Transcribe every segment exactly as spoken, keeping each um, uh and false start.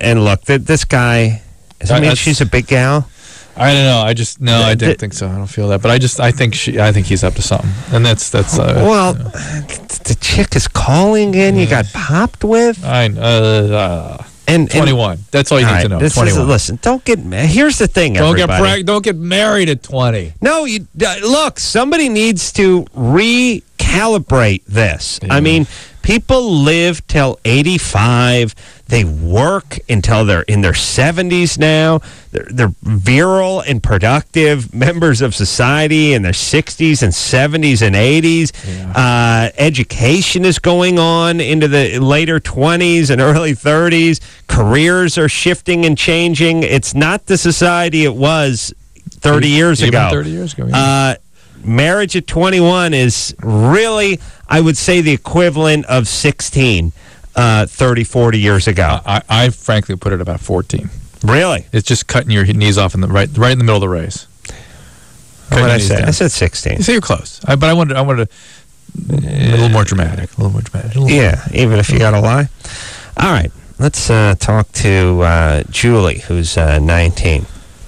and look, th- this guy, does that mean she's a big gal? I don't know. I just no, I don't think so. I don't feel that, but I just I think she, I think he's up to something, and that's that's. Uh, well, you know. The chick is calling in. You got popped with. I uh, uh and twenty-one. And, that's all you all need right, to know. This twenty-one. Is, listen, don't get. Here's the thing. Don't everybody. get preg- Don't get married at twenty. No, you uh, look. Somebody needs to recalibrate this. Yeah. I mean, people live till eighty-five. They work until they're in their seventies now. They're, they're virile and productive members of society in their sixties and seventies and eighties. Yeah. Uh, education is going on into the later twenties and early thirties. Careers are shifting and changing. It's not the society it was thirty years Even ago. thirty years ago, yeah. Uh, marriage at twenty-one is really, I would say, the equivalent of sixteen. Uh, thirty, forty years ago. I, I frankly put it about fourteen. Really? It's just cutting your knees off in the right, right in the middle of the race. What did I say? Down. I said sixteen. You say you're close, I, but I wanted, I wanted a, a little more dramatic, a little more dramatic. Little yeah, more. Even if you got to lie. All right, let's uh, talk to uh, Julie, who's uh, nineteen.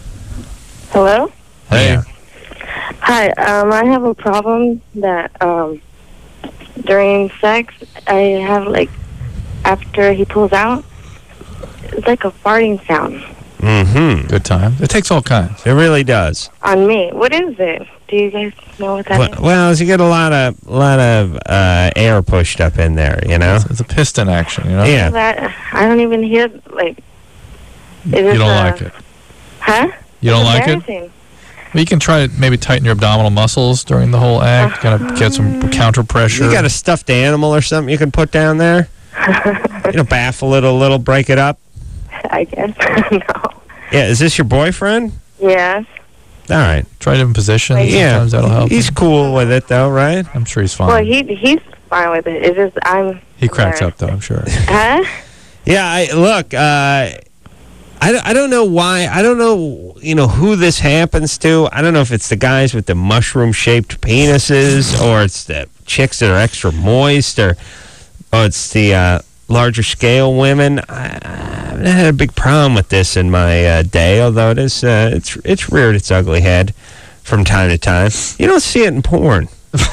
Hello. Hey. Yeah. Hi. Um, I have a problem that um, during sex, I have like. After he pulls out, it's like a farting sound. Mm-hmm. Good time. It takes all kinds. It really does. On me. What is it? Do you guys know what that well, is? Well, you get a lot of lot of uh, air pushed up in there, you know? It's, it's a piston action, you know? Yeah. That, I don't even hear, like... You don't uh, like it? Huh? You don't it's like it? Well, you can try to maybe tighten your abdominal muscles during the whole act, uh, kind of get some counter pressure. You got a stuffed animal or something you can put down there? You know, baffle it a little, break it up. I guess. No. Yeah, is this your boyfriend? Yes. All right. Try different positions. Yeah. Sometimes that'll help. He's him. cool with it, though, right? I'm sure he's fine. Well, he he's fine with it. It's just I'm... He cracks up, though, I'm sure. Huh? Yeah, I, look, uh, I, I don't know why. I don't know, you know, who this happens to. I don't know if it's the guys with the mushroom-shaped penises or it's the chicks that are extra moist or... Oh, it's the uh, larger scale women. I, I've had a big problem with this in my uh, day, although it is uh, it's it's reared its ugly head from time to time. You don't see it in porn.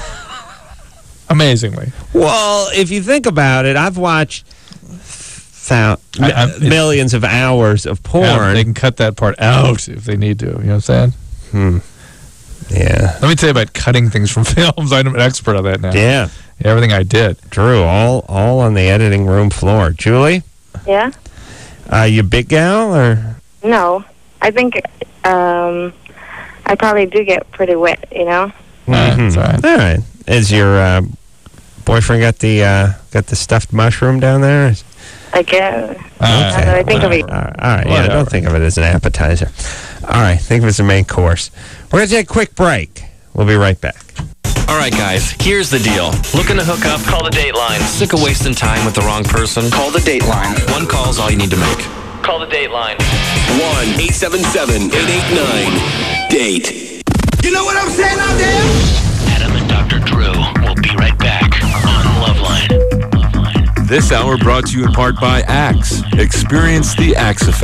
Amazingly. Well, if you think about it, I've watched thou- I, millions of hours of porn. Yeah, they can cut that part out if they need to. You know what I'm saying? Hmm. Yeah. Let me tell you about cutting things from films. I'm an expert on that now. Yeah. Everything I did. Drew, all all on the editing room floor. Julie? Yeah? Uh, you big gal or? No. I think um, I probably do get pretty wet, you know? Mm-hmm. That's all right. All right. Is your uh, boyfriend got the uh, got the stuffed mushroom down there? I guess. Okay. Now that I think of it. All right. All right. Yeah, don't think of it as an appetizer. All right. Think of it as a main course. We're going to take a quick break. We'll be right back. All right, guys, here's the deal. Looking to hook up? Call the Dateline. Sick of wasting time with the wrong person? Call the Dateline. One call's all you need to make. Call the Dateline. one eight seven seven, eight eight nine, date. You know what I'm saying out there? Adam and Doctor Drew will be right back on Loveline. Loveline. This hour brought to you in part by Axe. Experience the Axe effect.